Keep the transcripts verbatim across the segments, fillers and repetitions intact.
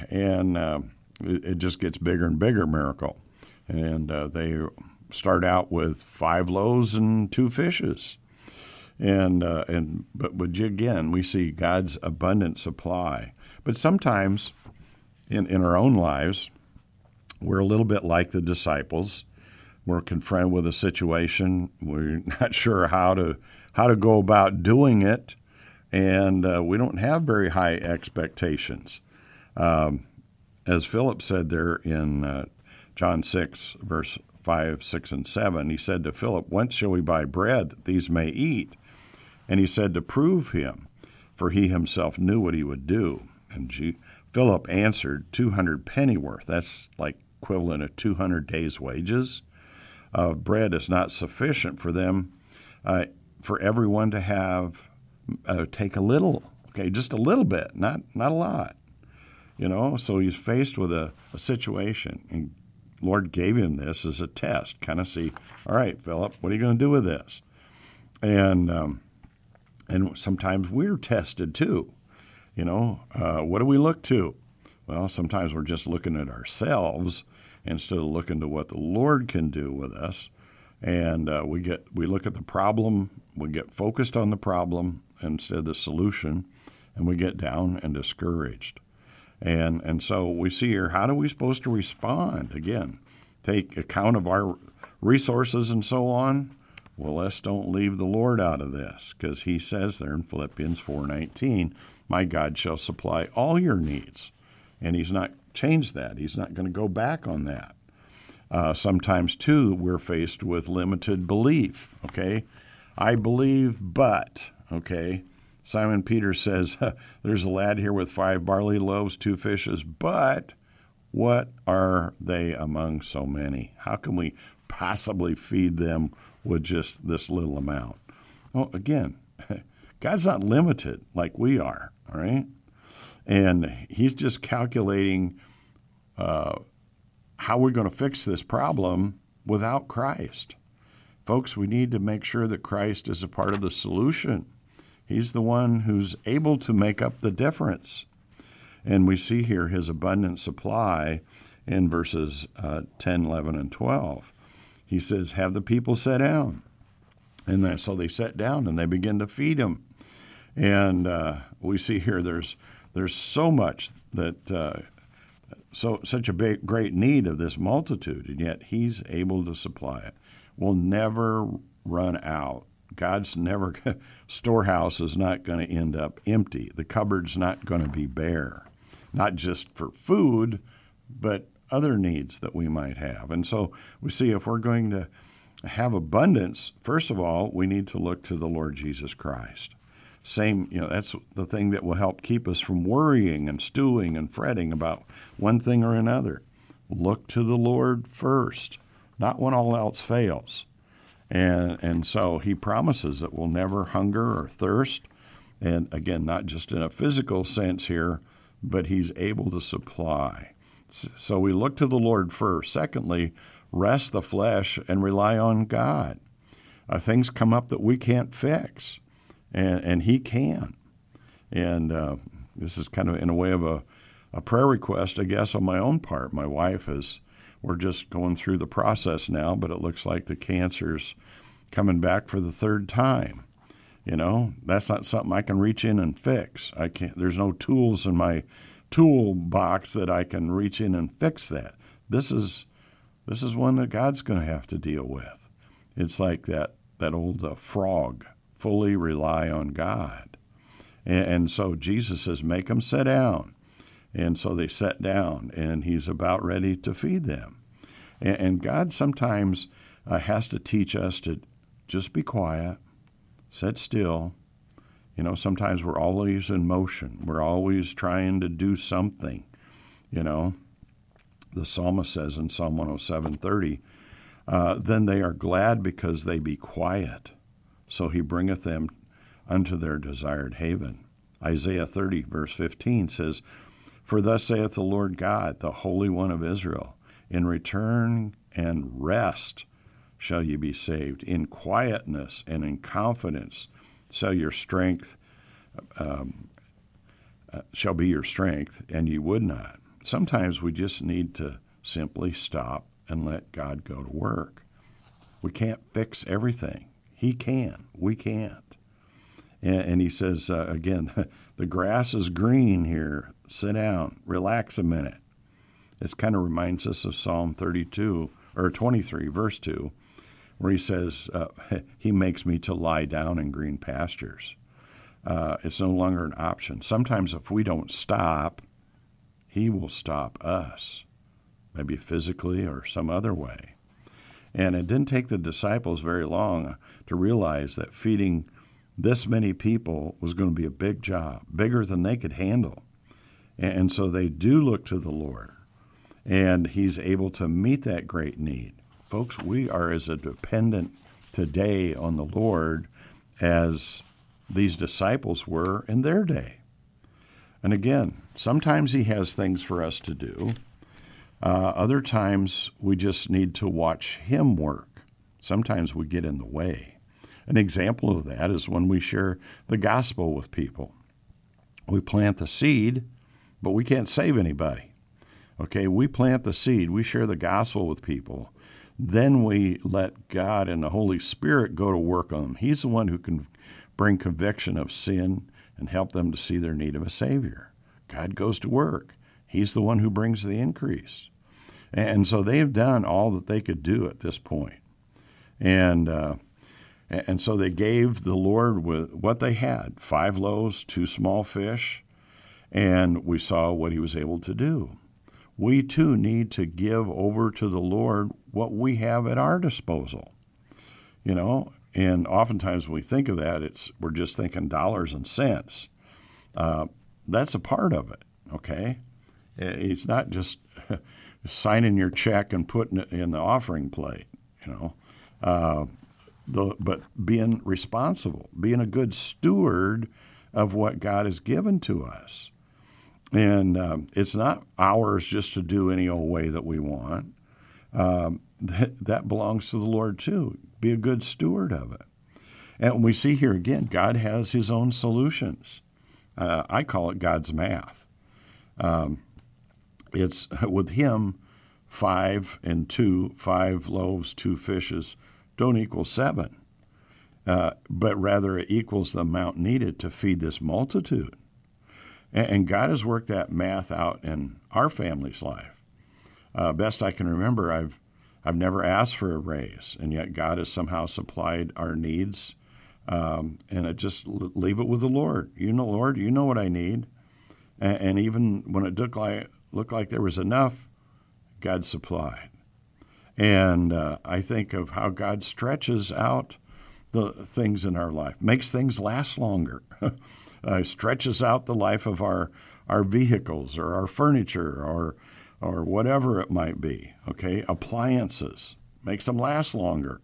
and uh, it, it just gets bigger and bigger, miracle. And uh, they start out with five loaves and two fishes. And uh, and but, but again, we see God's abundant supply. But sometimes in, in our own lives, we're a little bit like the disciples. We're confronted with a situation. We're not sure how to how to go about doing it, and uh, we don't have very high expectations. Um, as Philip said there in uh, John six, verse five, six, and seven, he said to Philip, "Whence shall we buy bread that these may eat?" And he said to prove him, for he himself knew what he would do. And G- Philip answered, two hundred pennyworth. That's like equivalent of two hundred days' wages of bread is not sufficient for them, uh, for everyone to have, uh, take a little, okay, just a little bit, not not a lot. You know, so he's faced with a, a situation, and Lord gave him this as a test, kind of see, all right, Philip, what are you going to do with this? And um, and sometimes we're tested too. You know, uh, what do we look to? Well, sometimes we're just looking at ourselves instead of looking to what the Lord can do with us. And uh, we get we look at the problem, we get focused on the problem instead of the solution, and we get down and discouraged. And and so we see here, how are we supposed to respond? Again, take account of our resources and so on. Well, let's don't leave the Lord out of this, because he says there in Philippians four nineteen, my God shall supply all your needs. And he's not changed that. He's not going to go back on that. Uh, sometimes, too, we're faced with limited belief, okay? I believe, but, okay? Simon Peter says, there's a lad here with five barley loaves, two fishes, but what are they among so many? How can we possibly feed them with just this little amount? Well, again, God's not limited like we are, all right? And he's just calculating uh, how we're going to fix this problem without Christ. Folks, we need to make sure that Christ is a part of the solution. He's the one who's able to make up the difference. And we see here his abundant supply in verses uh, ten, eleven, and twelve. He says, have the people sit down. And then, so they sat down and they begin to feed him. And uh, we see here there's there's so much that uh, so such a big, great need of this multitude, and yet he's able to supply it. We'll never run out. God's never storehouse is not going to end up empty. The cupboard's not going to be bare, not just for food, but other needs that we might have. And so we see if we're going to have abundance, first of all, we need to look to the Lord Jesus Christ. Same, you know, that's the thing that will help keep us from worrying and stewing and fretting about one thing or another. Look to the Lord first, not when all else fails. And and so he promises that we'll never hunger or thirst. And again, not just in a physical sense here, but he's able to supply. So we look to the Lord first. Secondly, rest the flesh and rely on God. Uh, things come up that we can't fix. And, and he can. And uh, this is kind of in a way of a, a prayer request, I guess, on my own part. My wife is, we're just going through the process now, but it looks like the cancer's coming back for the third time. You know, that's not something I can reach in and fix. I can't. There's no tools in my toolbox that I can reach in and fix that. This is this is one that God's going to have to deal with. It's like that, that old uh, frog. Fully rely on God. And, and so Jesus says, make them sit down. And so they sat down, and he's about ready to feed them. And, and God sometimes uh, has to teach us to just be quiet, sit still. You know, sometimes we're always in motion. We're always trying to do something, you know. The psalmist says in Psalm one oh seven thirty, uh, then they are glad because they be quiet. So he bringeth them unto their desired haven. Isaiah thirty, verse fifteen says, for thus saith the Lord God, the Holy One of Israel, in return and rest shall ye be saved. In quietness and in confidence shall your strength, um, uh, shall be your strength, and ye would not. sometimes we just need to simply stop and let God go to work. We can't fix everything. He can. We can't. And, and he says, uh, again, the grass is green here. Sit down. Relax a minute. This kind of reminds us of Psalm thirty-two, or twenty-three, verse two, where he says, uh, he makes me to lie down in green pastures. Uh, it's no longer an option. Sometimes if we don't stop, he will stop us, maybe physically or some other way. And it didn't take the disciples very long to realize that feeding this many people was going to be a big job, bigger than they could handle. And so they do look to the Lord, and he's able to meet that great need. Folks, we are as dependent today on the Lord as these disciples were in their day. And again, sometimes he has things for us to do. Uh, other times we just need to watch him work. Sometimes we get in the way. An example of that is when we share the gospel with people. We plant the seed, but we can't save anybody. Okay, we plant the seed, we share the gospel with people, then we let God and the Holy Spirit go to work on them. He's the one who can bring conviction of sin and help them to see their need of a Savior. God goes to work. He's the one who brings the increase. And so they've done all that they could do at this point. And uh, and so they gave the Lord with what they had, five loaves, two small fish, and we saw what he was able to do. We too need to give over to the Lord what we have at our disposal. You know, and oftentimes when we think of that, it's we're just thinking dollars and cents. Uh, that's a part of it, okay? It's not just signing your check and putting it in the offering plate, you know, uh, the, but being responsible, being a good steward of what God has given to us. And um, it's not ours just to do any old way that we want. Um, that, that belongs to the Lord too. Be a good steward of it. And we see here again, God has his own solutions. Uh, I call it God's math. Um, it's with him, five and two, five loaves, two fishes don't equal seven, uh, but rather it equals the amount needed to feed this multitude. And, and God has worked that math out in our family's life. Uh, best I can remember, I've I've never asked for a raise, and yet God has somehow supplied our needs. Um, and I just leave it with the Lord. You know, Lord, you know what I need. And, and even when it looked like, looked like there was enough, God supplied. And uh, I think of how God stretches out the things in our life, makes things last longer, uh, stretches out the life of our, our vehicles or our furniture or or whatever it might be, okay? Appliances, makes them last longer.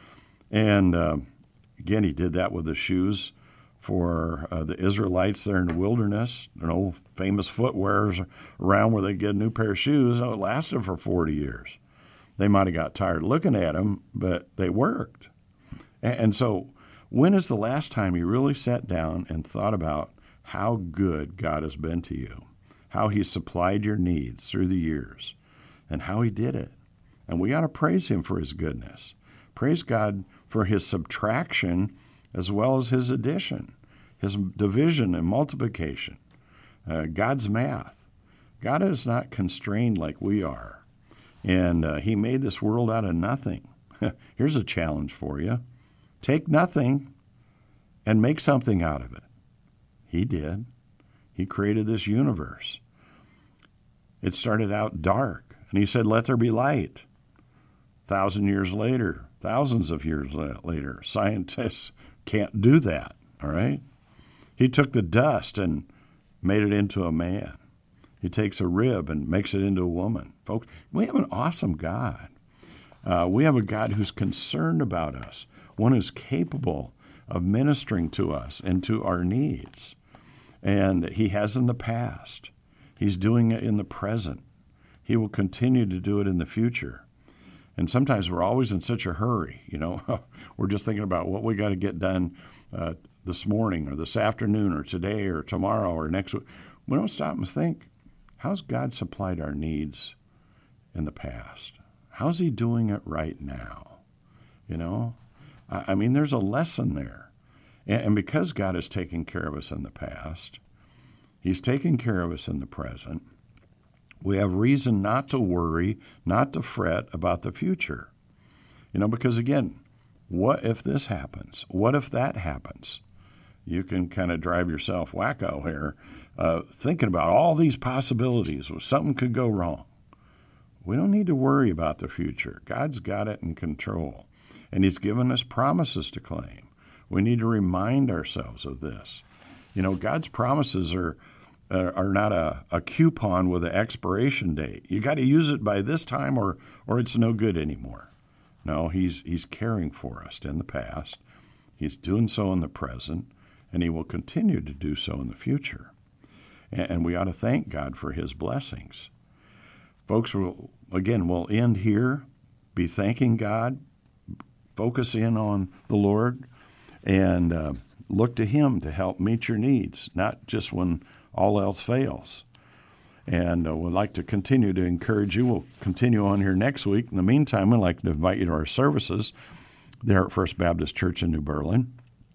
And uh, again, he did that with the shoes for uh, the Israelites there in the wilderness. You know, famous footwears around where they get a new pair of shoes. Oh, it lasted for forty years. They might have got tired looking at them, but they worked. And, and so when is the last time you really sat down and thought about how good God has been to you? How he supplied your needs through the years, and how he did it. And we ought to praise him for his goodness. Praise God for his subtraction as well as his addition, his division and multiplication, uh, God's math. God is not constrained like we are. And uh, he made this world out of nothing. Here's a challenge for you. Take nothing and make something out of it. He did. He created this universe. It started out dark, and he said, let there be light. A thousand years later, thousands of years later, scientists can't do that, all right? He took the dust and made it into a man. He takes a rib and makes it into a woman. Folks, we have an awesome God. Uh, we have a God who's concerned about us, one who's capable of ministering to us and to our needs. And he has in the past. He's doing it in the present. He will continue to do it in the future. And sometimes we're always in such a hurry, you know. We're just thinking about what we got to get done uh, this morning or this afternoon or today or tomorrow or next week. We don't stop and think, how's God supplied our needs in the past? How's he doing it right now? You know, I, I mean, there's a lesson there. And, and because God has taken care of us in the past, he's taken care of us in the present, we have reason not to worry, not to fret about the future. You know, because again, what if this happens? What if that happens? You can kind of drive yourself wacko here, uh, thinking about all these possibilities where something could go wrong. We don't need to worry about the future. God's got it in control, and he's given us promises to claim. We need to remind ourselves of this. You know, God's promises are are not a, a coupon with an expiration date. You got to use it by this time or or it's no good anymore. No, he's he's caring for us in the past. He's doing so in the present, and he will continue to do so in the future. And, and we ought to thank God for his blessings. Folks, we'll, again, we'll end here, be thanking God, focus in on the Lord, and uh, look to him to help meet your needs, not just when all else fails. And uh, we'd like to continue to encourage you. We'll continue on here next week. In the meantime, we'd like to invite you to our services there at First Baptist Church in New Berlin.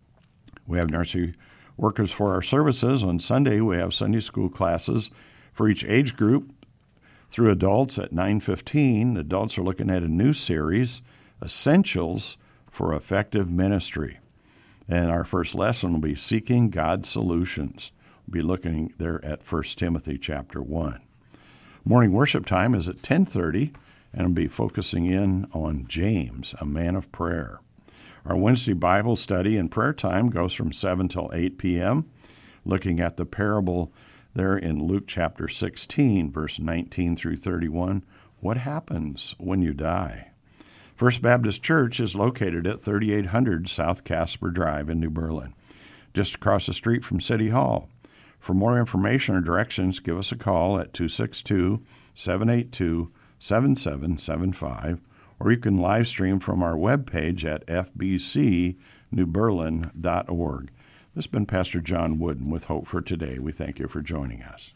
We have nursery workers for our services. On Sunday, we have Sunday school classes for each age group through adults at nine fifteen. Adults are looking at a new series, Essentials for Effective Ministry. And our first lesson will be Seeking God's Solutions. We'll be looking there at First Timothy chapter one. Morning worship time is at ten thirty, and we'll be focusing in on James, a man of prayer. Our Wednesday Bible study and prayer time goes from seven till eight p.m., looking at the parable there in Luke chapter sixteen, verse nineteen through thirty-one. What happens when you die? First Baptist Church is located at thirty-eight hundred South Casper Drive in New Berlin, just across the street from City Hall. For more information or directions, give us a call at two six two, seven eight two, seven seven seven five, or you can live stream from our webpage at f b c new berlin dot org. This has been Pastor John Wooden with Hope for Today. We thank you for joining us.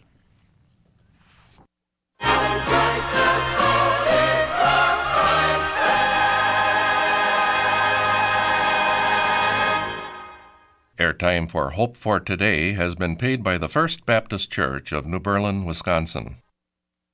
Airtime for Hope for Today has been paid by the First Baptist Church of New Berlin, Wisconsin.